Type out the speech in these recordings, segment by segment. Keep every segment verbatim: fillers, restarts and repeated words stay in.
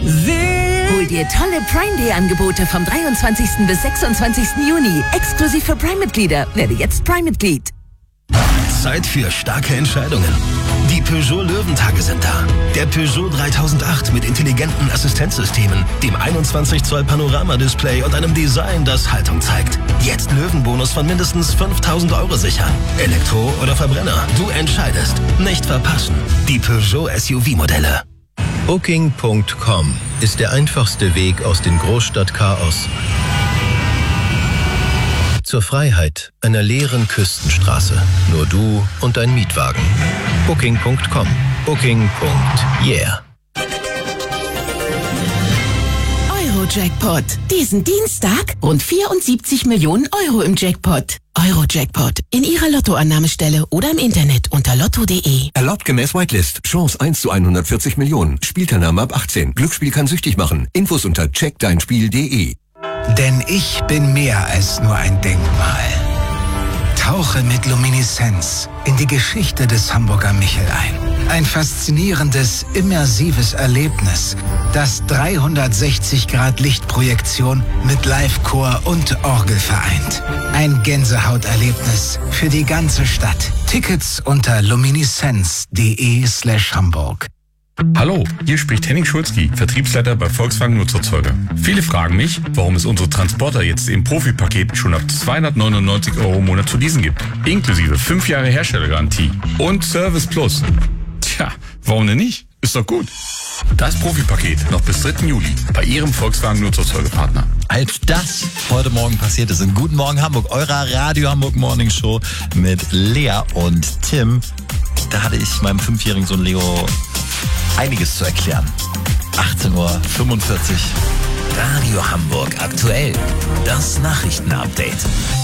Hol dir tolle Prime Day Angebote vom dreiundzwanzigsten bis sechsundzwanzigsten Juni. Exklusiv für Prime-Mitglieder. Werde jetzt Prime-Mitglied. Zeit für starke Entscheidungen. Die Peugeot Löwentage sind da. Der Peugeot dreitausendacht mit intelligenten Assistenzsystemen, dem einundzwanzig Zoll Panoramadisplay und einem Design, das Haltung zeigt. Jetzt Löwenbonus von mindestens fünftausend Euro sichern. Elektro oder Verbrenner, du entscheidest. Nicht verpassen. Die Peugeot S U V-Modelle. Booking Punkt com ist der einfachste Weg aus dem Großstadtchaos zur Freiheit einer leeren Küstenstraße. Nur du und dein Mietwagen. Booking Punkt com. Booking. Yeah. Euro-Jackpot. Diesen Dienstag rund vierundsiebzig Millionen Euro im Jackpot. Euro-Jackpot. In Ihrer Lottoannahmestelle oder im Internet unter lotto punkt de. Erlaubt gemäß Whitelist. Chance eins zu hundertvierzig Millionen. Spielteilnahme ab achtzehn. Glücksspiel kann süchtig machen. Infos unter check dein spiel punkt de. Denn ich bin mehr als nur ein Denkmal. Tauche mit Lumineszenz in die Geschichte des Hamburger Michel ein. Ein faszinierendes, immersives Erlebnis, das dreihundertsechzig Grad Lichtprojektion mit Live-Chor und Orgel vereint. Ein Gänsehauterlebnis für die ganze Stadt. Tickets unter lumineszenz punkt de slash Hamburg. Hallo, hier spricht Henning Schulzki, Vertriebsleiter bei Volkswagen Nutzerzeuger. Viele fragen mich, warum es unsere Transporter jetzt im Profipaket schon ab zweihundertneunundneunzig Euro im Monat zu leasen gibt. Inklusive fünf Jahre Herstellergarantie und Service Plus. Tja, warum denn nicht? Ist doch gut. Das Profipaket noch bis dritten Juli bei Ihrem Volkswagen Nutzerzeugerpartner. Als das heute Morgen passiert ist in Guten Morgen Hamburg, eurer Radio Hamburg Morning Show mit Lea und Tim, da hatte ich meinem fünfjährigen Sohn Leo einiges zu erklären. achtzehn Uhr fünfundvierzig. Radio Hamburg aktuell. Das Nachrichtenupdate.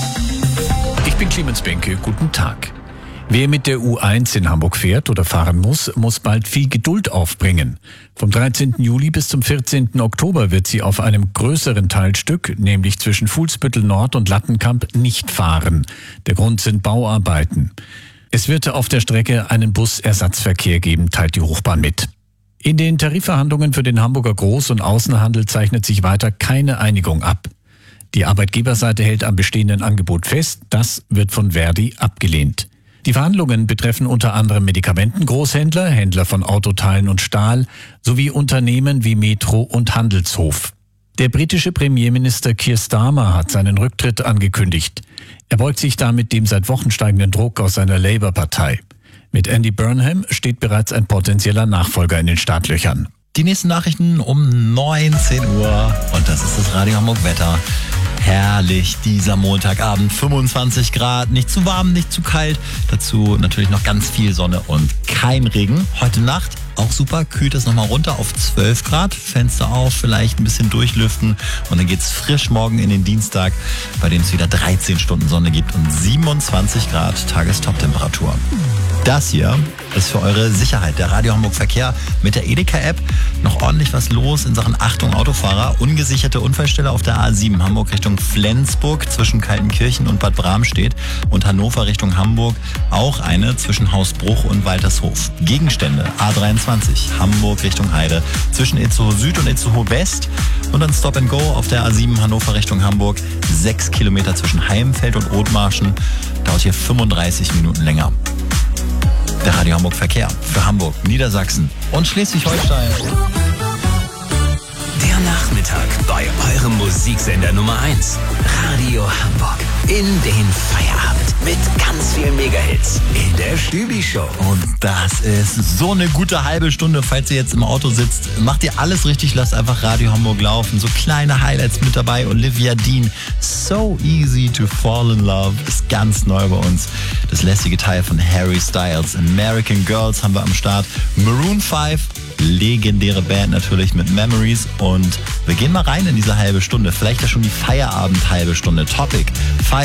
Ich bin Clemens Benke. Guten Tag. Wer mit der U eins in Hamburg fährt oder fahren muss, muss bald viel Geduld aufbringen. Vom dreizehnten Juli bis zum vierzehnten Oktober wird sie auf einem größeren Teilstück, nämlich zwischen Fuhlsbüttel Nord und Lattenkamp, nicht fahren. Der Grund sind Bauarbeiten. Es wird auf der Strecke einen Busersatzverkehr geben, teilt die Hochbahn mit. In den Tarifverhandlungen für den Hamburger Groß- und Außenhandel zeichnet sich weiter keine Einigung ab. Die Arbeitgeberseite hält am bestehenden Angebot fest, das wird von Verdi abgelehnt. Die Verhandlungen betreffen unter anderem Medikamentengroßhändler, Händler von Autoteilen und Stahl sowie Unternehmen wie Metro und Handelshof. Der britische Premierminister Keir Starmer hat seinen Rücktritt angekündigt. Er beugt sich damit dem seit Wochen steigenden Druck aus seiner Labour-Partei. Mit Andy Burnham steht bereits ein potenzieller Nachfolger in den Startlöchern. Die nächsten Nachrichten um neunzehn Uhr und das ist das Radio Hamburg Wetter. Herrlich dieser Montagabend, fünfundzwanzig Grad, nicht zu warm, nicht zu kalt. Dazu natürlich noch ganz viel Sonne und kein Regen. Heute Nacht auch super, kühlt es nochmal runter auf zwölf Grad. Fenster auf, vielleicht ein bisschen durchlüften und dann geht's frisch morgen in den Dienstag, bei dem es wieder dreizehn Stunden Sonne gibt und siebenundzwanzig Grad Tagestoptemperatur. Das hier ist für eure Sicherheit der Radio Hamburg Verkehr mit der Edeka-App. Noch ordentlich was los in Sachen Achtung Autofahrer. Ungesicherte Unfallstelle auf der A sieben Hamburg Richtung Flensburg zwischen Kaltenkirchen und Bad Bramstedt und Hannover Richtung Hamburg auch eine zwischen Hausbruch und Waltershof. Gegenstände A dreiundzwanzig Hamburg Richtung Heide zwischen Itzehoe Süd und Itzehoe West und dann Stop and Go auf der A sieben Hannover Richtung Hamburg. Sechs Kilometer zwischen Heimfeld und Othmarschen. Dauert hier fünfunddreißig Minuten länger. Der Radio Hamburg Verkehr für Hamburg, Niedersachsen und Schleswig-Holstein. Der Nachmittag bei eurem Musiksender Nummer eins. Radio Hamburg. In den Feierabend mit ganz vielen Megahits in der Stübi-Show. Und das ist so eine gute halbe Stunde, falls ihr jetzt im Auto sitzt. Macht ihr alles richtig, lasst einfach Radio Hamburg laufen. So kleine Highlights mit dabei. Olivia Dean, So Easy to Fall in Love, ist ganz neu bei uns. Das lässige Teil von Harry Styles, American Girls haben wir am Start. Maroon fünf, legendäre Band natürlich mit Memories. Und wir gehen mal rein in diese halbe Stunde. Vielleicht ja schon die Feierabend halbe Stunde. Topic, Fire